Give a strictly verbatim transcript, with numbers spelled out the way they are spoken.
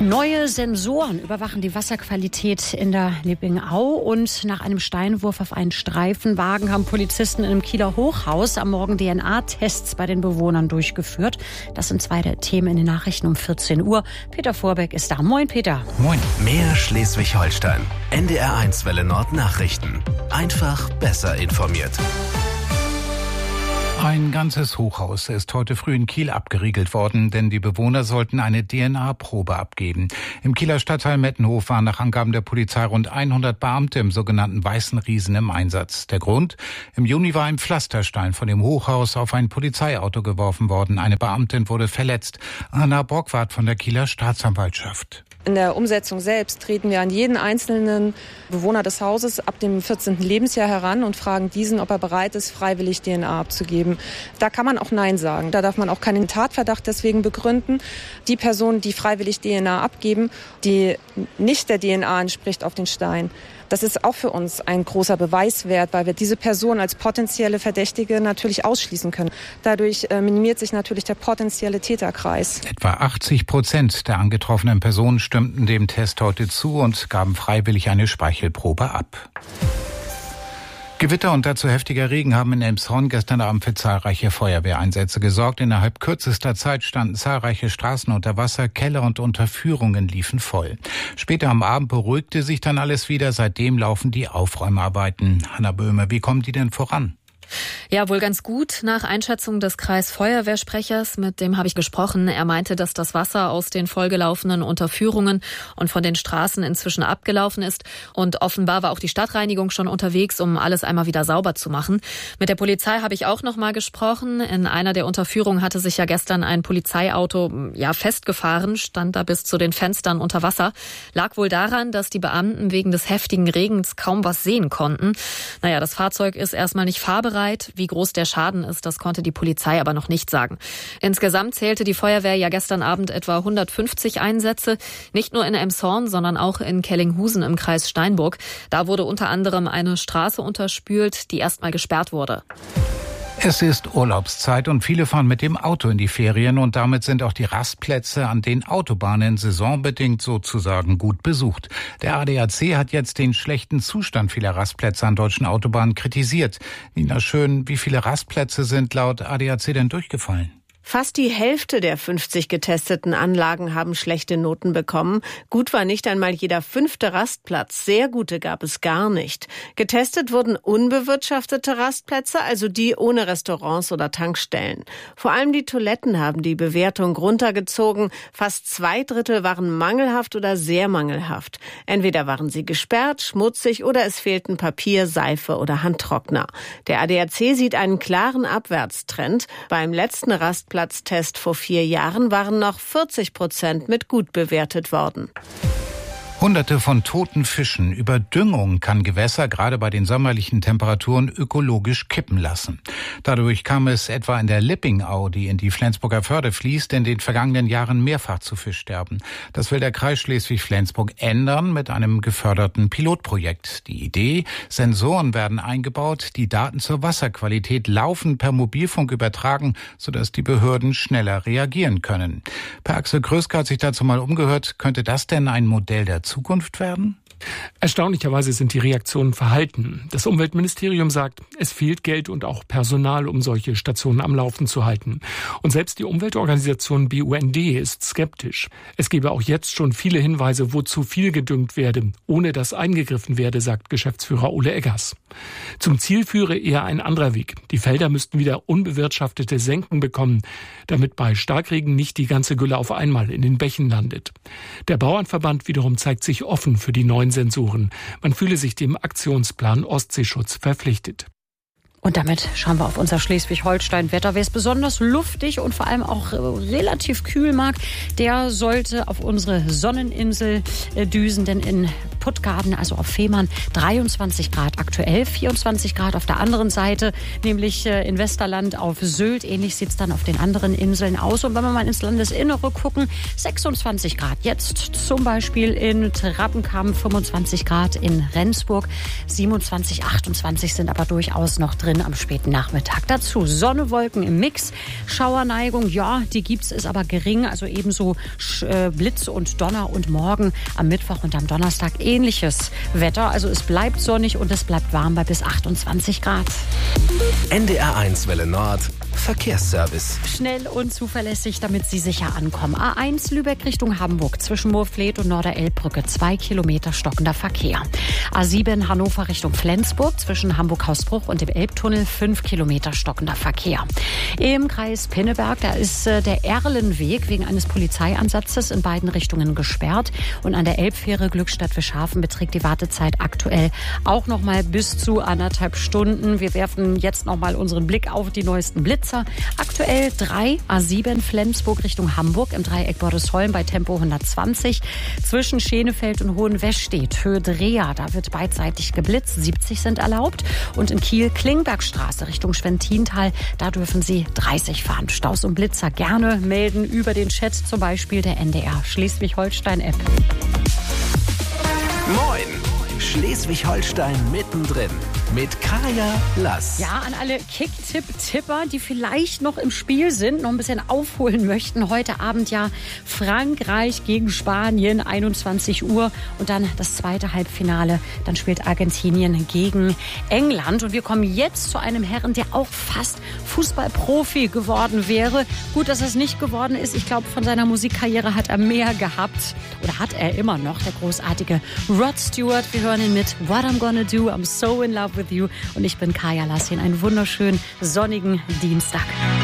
Neue Sensoren überwachen die Wasserqualität in der Lippingau. Und nach einem Steinwurf auf einen Streifenwagen haben Polizisten in einem Kieler Hochhaus am Morgen D N A-Tests bei den Bewohnern durchgeführt. Das sind zwei der Themen in den Nachrichten um vierzehn Uhr. Peter Vorbeck ist da. Moin, Peter. Moin. Mehr Schleswig-Holstein. N D R eins Welle Nord Nachrichten. Einfach besser informiert. Ein ganzes Hochhaus ist heute früh in Kiel abgeriegelt worden, denn die Bewohner sollten eine D N A-Probe abgeben. Im Kieler Stadtteil Mettenhof waren nach Angaben der Polizei rund hundert Beamte im sogenannten Weißen Riesen im Einsatz. Der Grund? Im Juni war ein Pflasterstein von dem Hochhaus auf ein Polizeiauto geworfen worden. Eine Beamtin wurde verletzt. Anna Borgward von der Kieler Staatsanwaltschaft. In der Umsetzung selbst treten wir an jeden einzelnen Bewohner des Hauses ab dem vierzehnten Lebensjahr heran und fragen diesen, ob er bereit ist, freiwillig D N A abzugeben. Da kann man auch Nein sagen. Da darf man auch keinen Tatverdacht deswegen begründen. Die Personen, die freiwillig D N A abgeben, die nicht der D N A entspricht auf den Stein, das ist auch für uns ein großer Beweiswert, weil wir diese Person als potenzielle Verdächtige natürlich ausschließen können. Dadurch äh, minimiert sich natürlich der potenzielle Täterkreis. Etwa achtzig Prozent der angetroffenen Personen stimmten dem Test heute zu und gaben freiwillig eine Speichelprobe ab. Gewitter und dazu heftiger Regen haben in Elmshorn gestern Abend für zahlreiche Feuerwehreinsätze gesorgt. Innerhalb kürzester Zeit standen zahlreiche Straßen unter Wasser, Keller und Unterführungen liefen voll. Später am Abend beruhigte sich dann alles wieder. Seitdem laufen die Aufräumarbeiten. Hanna Böhme, wie kommen die denn voran? Ja, wohl ganz gut. Nach Einschätzung des Kreisfeuerwehrsprechers, mit dem habe ich gesprochen, er meinte, dass das Wasser aus den vollgelaufenen Unterführungen und von den Straßen inzwischen abgelaufen ist. Und offenbar war auch die Stadtreinigung schon unterwegs, um alles einmal wieder sauber zu machen. Mit der Polizei habe ich auch noch mal gesprochen. In einer der Unterführungen hatte sich ja gestern ein Polizeiauto ja festgefahren, stand da bis zu den Fenstern unter Wasser. Lag wohl daran, dass die Beamten wegen des heftigen Regens kaum was sehen konnten. Naja, das Fahrzeug ist erstmal nicht fahrbereit. Wie groß der Schaden ist, das konnte die Polizei aber noch nicht sagen. Insgesamt zählte die Feuerwehr ja gestern Abend etwa hundertfünfzig Einsätze, nicht nur in Elmshorn, sondern auch in Kellinghusen im Kreis Steinburg. Da wurde unter anderem eine Straße unterspült, die erstmal gesperrt wurde. Es ist Urlaubszeit und viele fahren mit dem Auto in die Ferien und damit sind auch die Rastplätze an den Autobahnen saisonbedingt sozusagen gut besucht. Der A D A C hat jetzt den schlechten Zustand vieler Rastplätze an deutschen Autobahnen kritisiert. Nina Schön, wie viele Rastplätze sind laut A D A C denn durchgefallen? Fast die Hälfte der fünfzig getesteten Anlagen haben schlechte Noten bekommen. Gut war nicht einmal jeder fünfte Rastplatz. Sehr gute gab es gar nicht. Getestet wurden unbewirtschaftete Rastplätze, also die ohne Restaurants oder Tankstellen. Vor allem die Toiletten haben die Bewertung runtergezogen. Fast zwei Drittel waren mangelhaft oder sehr mangelhaft. Entweder waren sie gesperrt, schmutzig oder es fehlten Papier, Seife oder Handtrockner. Der A D A C sieht einen klaren Abwärtstrend. Beim letzten Rastplatz Platztest vor vier Jahren waren noch vierzig Prozent mit gut bewertet worden. Hunderte von toten Fischen. Überdüngung kann Gewässer gerade bei den sommerlichen Temperaturen ökologisch kippen lassen. Dadurch kam es etwa in der Lippingau, die in die Flensburger Förde fließt, in den vergangenen Jahren mehrfach zu Fischsterben. Das will der Kreis Schleswig-Flensburg ändern mit einem geförderten Pilotprojekt. Die Idee: Sensoren werden eingebaut, die Daten zur Wasserqualität laufend per Mobilfunk übertragen, sodass die Behörden schneller reagieren können. Per Axel Kröske hat sich dazu mal umgehört. Könnte das denn ein Modell der Zukunft werden? Erstaunlicherweise sind die Reaktionen verhalten. Das Umweltministerium sagt, es fehlt Geld und auch Personal, um solche Stationen am Laufen zu halten. Und selbst die Umweltorganisation B U N D ist skeptisch. Es gebe auch jetzt schon viele Hinweise, wo zu viel gedüngt werde, ohne dass eingegriffen werde, sagt Geschäftsführer Ole Eggers. Zum Ziel führe eher ein anderer Weg. Die Felder müssten wieder unbewirtschaftete Senken bekommen, damit bei Starkregen nicht die ganze Gülle auf einmal in den Bächen landet. Der Bauernverband wiederum zeigt sich offen für die neuen Sensoren. Man fühle sich dem Aktionsplan Ostseeschutz verpflichtet. Und damit schauen wir auf unser Schleswig-Holstein-Wetter. Wer es besonders luftig und vor allem auch relativ kühl mag, der sollte auf unsere Sonneninsel düsen. Denn in Puttgarden, also auf Fehmarn, dreiundzwanzig Grad aktuell, vierundzwanzig Grad auf der anderen Seite, nämlich in Westerland auf Sylt. Ähnlich sieht es dann auf den anderen Inseln aus. Und wenn wir mal ins Landesinnere gucken, sechsundzwanzig Grad jetzt zum Beispiel in Trappenkamp, fünfundzwanzig Grad in Rendsburg, siebenundzwanzig, achtundzwanzig sind aber durchaus noch drin drin am späten Nachmittag. Dazu Sonne, Wolken im Mix. Schauerneigung, ja, die gibt's, ist aber gering. Also ebenso äh, Blitz und Donner und morgen am Mittwoch und am Donnerstag ähnliches Wetter. Also es bleibt sonnig und es bleibt warm bei bis achtundzwanzig Grad. N D R eins Welle Nord. Verkehrsservice. Schnell und zuverlässig, damit Sie sicher ankommen. A eins Lübeck Richtung Hamburg zwischen Moorfleet und Norderelbbrücke. Zwei Kilometer stockender Verkehr. A sieben Hannover Richtung Flensburg zwischen Hamburg-Hausbruch und dem Elbtunnel. Fünf Kilometer stockender Verkehr. Im Kreis Pinneberg, da ist äh, der Erlenweg wegen eines Polizeiansatzes in beiden Richtungen gesperrt. Und an der Elbfähre Glückstadt-Fischhafen beträgt die Wartezeit aktuell auch noch mal bis zu anderthalb Stunden. Wir werfen jetzt noch mal unseren Blick auf die neuesten Blitzer. Aktuell drei A sieben Flensburg Richtung Hamburg im Dreieck Bordesholm bei Tempo hundertzwanzig. Zwischen Schenefeld und Hohenwest steht Höhe Dreher. Da wird beidseitig geblitzt. siebzig sind erlaubt. Und in Kiel Klingbergstraße Richtung Schwentintal. Da dürfen Sie dreißig fahren. Staus und Blitzer gerne melden über den Chat, zum Beispiel der N D R Schleswig-Holstein-App. Moin! Schleswig-Holstein mittendrin mit Kaya Lass. Ja, an alle Kick-Tipp-Tipper, die vielleicht noch im Spiel sind, noch ein bisschen aufholen möchten. Heute Abend ja Frankreich gegen Spanien, einundzwanzig Uhr. Und dann das zweite Halbfinale. Dann spielt Argentinien gegen England. Und wir kommen jetzt zu einem Herren, der auch fast Fußballprofi geworden wäre. Gut, dass er es nicht geworden ist. Ich glaube, von seiner Musikkarriere hat er mehr gehabt. Oder hat er immer noch, der großartige Rod Stewart. Wir hören ihn mit What I'm Gonna Do, I'm So In Love With You. Und ich bin Kaya Lass, hier einen wunderschönen sonnigen Dienstag.